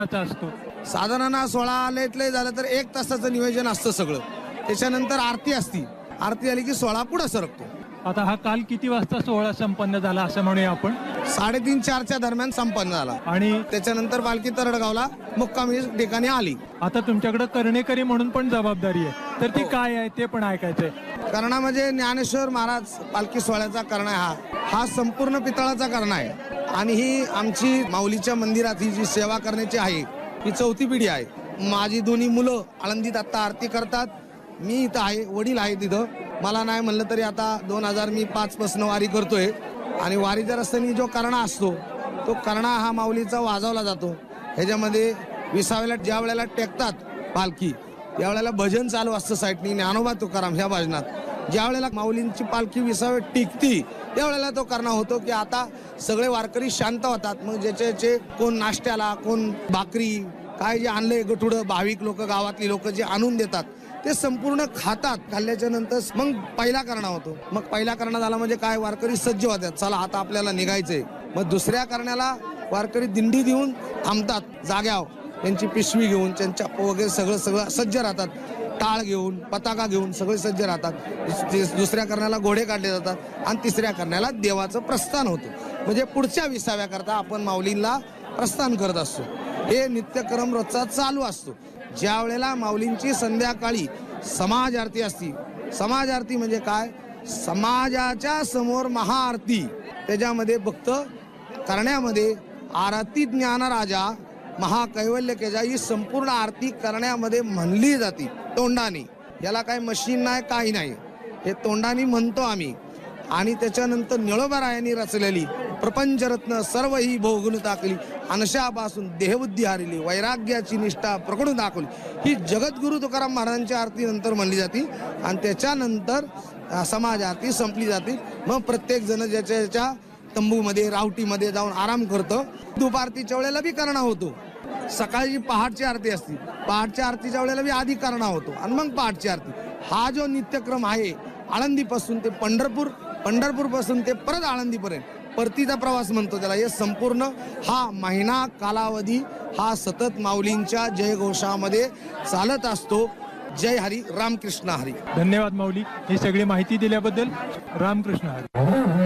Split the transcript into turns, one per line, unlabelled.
असतो?
साधारण 16 आलेतले झालं तर 1 तासाचं नियोजन असतं सगळं. त्याच्यानंतर आरती असती. आरती आली की 16 पुढे सरकतो.
आता हा काल किती वाजता सोहळा संपन्न झाला असं म्हणूया आपण?
3:30-4च्या दरम्यान संपन्न झाला
आणि
त्याच्यानंतर पालखी तरडगावला मुक्कामी ठिकाणी आली.
आता तुमच्याकडे कर्णेकरी म्हणून पण जबाबदारी आहे, तर ती काय आहे ते पण ऐकायचंय.
कर्णा म्हणजे ज्ञानेश्वर महाराज पालखी सोहळ्याचा कर्णा हा संपूर्ण पितळाचा कर्णा आहे. आणि ही आमची माऊलीच्या मंदिरात ही जी सेवा करण्याची आहे ही 4थी पिढी आहे. माझी दोन्ही मुलं आळंदीत आता आरती करतात. मी इथं आहे, वडील आहे तिथं. मला नाही म्हणलं तरी आता 2005 पासून वारी करतोय. आणि वारीच्या रस्त्याने जो कर्णा असतो तो कर्णा हा माऊलीचा वाजवला जातो. ह्याच्यामध्ये विसाव्याला ज्या वेळेला टेकतात पालखी त्यावेळेला भजन चालू असतं साईडनी ज्ञानोबा तुकाराम ह्या भजनात. ज्या वेळेला माऊलींची पालखी विसाव्यात टिकती त्यावेळेला तो कर्णा होतो की आता सगळे वारकरी शांत होतात. मग ज्याचे कोण नाश्त्याला, कोण भाकरी, काय जे आणलंय गठुडं भाविक लोक, गावातली लोक जे आणून देतात ते संपूर्ण खातात. खाल्ल्याच्या नंतर मग पहिला कर्णा होतो. मग पहिला कर्णा झाला म्हणजे काय, वारकरी सज्ज होतात, चला आता आपल्याला निघायचंय. मग दुसऱ्या कर्ण्याला वारकरी दिंडी देऊन थांबतात जाग्यावर, त्यांची पिशवी घेऊन, त्यांच्या वगैरे सगळं सज्ज राहतात. टाळ घेऊन, पताका घेऊन सगळे सज्ज राहतात. दुसऱ्या कर्ण्याला घोडे काढले जातात आणि तिसऱ्या कर्ण्याला देवाचं प्रस्थान होतं. म्हणजे पुढच्या विसाव्याकरता आपण माऊलींना प्रस्थान करत असतो. हे नित्यक्रम रोजचा चालू असतो. ज्या वेळेला माऊलींची संध्याकाळी समाज आरती असती. समाज आरती म्हणजे काय, समाजाच्या समोर महाआरती. त्याच्यामध्ये फक्त करण्यामध्ये आरती ज्ञानराजा महाकैवल्य केजा ही संपूर्ण आरती करण्यामध्ये म्हणली जाते तोंडाने. याला काही मशीन नाही, काही नाही, हे तोंडाने म्हणतो आम्ही. आणि त्याच्यानंतर निळोबारायांनी रचलेली प्रपंचरत्न सर्व ही भोगून टाकली, अनशापासून देहबुद्धी हारली, वैराग्याची निष्ठा प्रकटून दाखवली, ही जगद्गुरु तुकाराम महाराजांची आरती नंतर म्हणली जाते. आणि त्याच्यानंतर समाज आरती संपली जाते. मग प्रत्येक जण ज्याच्या तंबूमध्ये रावटीमध्ये जाऊन आराम करतो. दुपारतीच्या वेळेला बी कर्णा होतो. सकाळी पहाटची आरती असते, पहाटच्या आरतीच्या वेळेला बी आधी कर्णा होतो आणि मग पहाटची आरती. हा जो नित्यक्रम आहे आळंदीपासून ते पंढरपूर पासून ते परत आळंदीपर्यंत परतीचा प्रवास म्हणतो त्याला. हे संपूर्ण हा महिना कालावधी हा सतत माऊलींच्या जयघोषामध्ये चालत असतो. जय हरी, रामकृष्ण हरी.
धन्यवाद माऊली, ही सगळी माहिती दिल्याबद्दल. रामकृष्ण हरी.